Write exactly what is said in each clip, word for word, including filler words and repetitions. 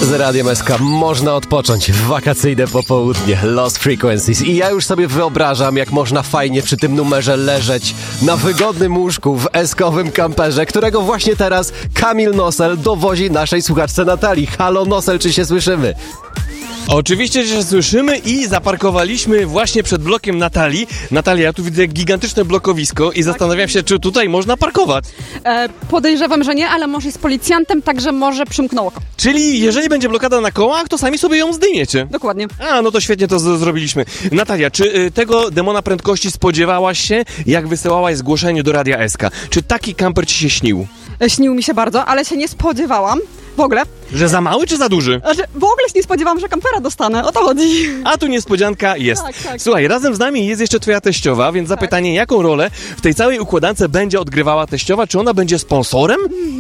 Z Radiem S K można odpocząć w wakacyjne popołudnie. Lost Frequencies. I ja już sobie wyobrażam, jak można fajnie przy tym numerze leżeć na wygodnym łóżku w eskowym kamperze, którego właśnie teraz Kamil Nosel dowozi naszej słuchaczce Natalii. Halo Nosel, czy się słyszymy? Oczywiście, że się słyszymy i zaparkowaliśmy właśnie przed blokiem Natalii. Natalia, ja tu widzę gigantyczne blokowisko i zastanawiam się, czy tutaj można parkować. E, podejrzewam, że nie, ale może jest policjantem, także może przymknął oko. Czyli jeżeli będzie blokada na kołach, to sami sobie ją zdejmiecie. Dokładnie. A, no to świetnie to z- zrobiliśmy. Natalia, czy y, tego demona prędkości spodziewałaś się, jak wysyłałaś zgłoszenie do Radia S K? Czy taki kamper ci się śnił? E, śnił mi się bardzo, ale się nie spodziewałam. W ogóle. Że za mały czy za duży? Znaczy, w ogóle się nie spodziewałam, że kampera dostanę. O to chodzi. A tu niespodzianka jest. Tak, tak. Słuchaj, razem z nami jest jeszcze twoja teściowa, więc zapytanie, jaką rolę w tej całej układance będzie odgrywała teściowa? Czy ona będzie sponsorem?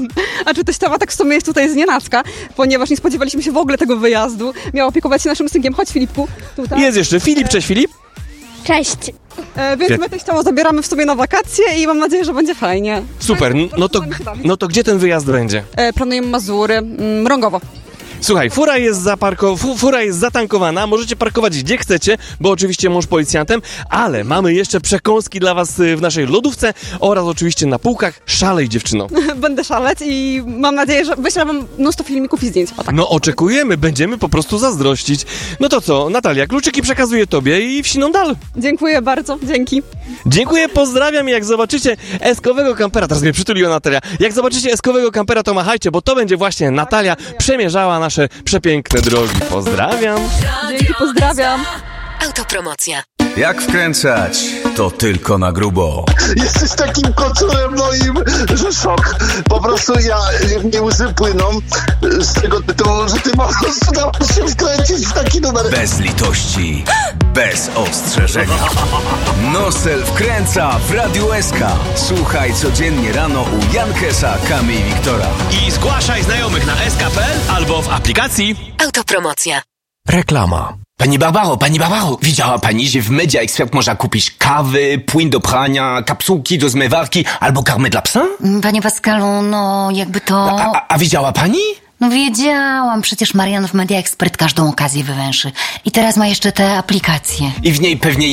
A czy teściowa tak w sumie jest tutaj znienacka, ponieważ nie spodziewaliśmy się w ogóle tego wyjazdu. Miała opiekować się naszym synkiem. Chodź, Filipku. Tutaj. Jest jeszcze Filip. Cześć, Filip. Cześć. E, więc my teściową zabieramy w sumie na wakacje i mam nadzieję, że będzie fajnie. Super, n- no to, no to gdzie ten wyjazd będzie? E, planujemy Mazury, mm, Mrągowo. Słuchaj, fura jest, zaparko- fu- fura jest zatankowana, możecie parkować gdzie chcecie, bo oczywiście mąż policjantem, ale mamy jeszcze przekąski dla was y, w naszej lodówce oraz oczywiście na półkach. Szalej, dziewczyno. Będę szaleć i mam nadzieję, że wyślę wam mnóstwo filmików i zdjęć. O tak. No oczekujemy, będziemy po prostu zazdrościć. No to co, Natalia, kluczyki przekazuję tobie i wsiną dal. Dziękuję bardzo, dzięki. Dziękuję, pozdrawiam i jak zobaczycie eskowego kampera, teraz mnie przytuliła Natalia, jak zobaczycie eskowego kampera, to machajcie, bo to będzie właśnie Natalia przemierzała nasze przepiękne drogi. Pozdrawiam. Dzięki, pozdrawiam. Autopromocja. Jak wkręcać, to tylko na grubo. Jesteś takim kocurem moim, że szok. Po prostu ja, mnie łzy płyną z tego tytułu, że ty po prostu dałaś się wkręcić w taki numer. Bez litości, bez ostrzeżenia. Nosel wkręca w Radiu S K. Słuchaj codziennie rano u Jankesa, Kamy i Wiktora. I zgłaszaj znajomych na s k kropka p l albo w aplikacji. Autopromocja. Reklama. Pani Barbaro, pani Barbaro, widziała pani, że w Media Expert można kupić kawy, płyn do prania, kapsułki do zmywarki albo karmę dla psa? Panie Pascalu, no jakby to... A, a, a widziała pani? No wiedziałam, przecież Marian w Media Expert każdą okazję wywęszy. I teraz ma jeszcze te aplikacje. I w niej pewnie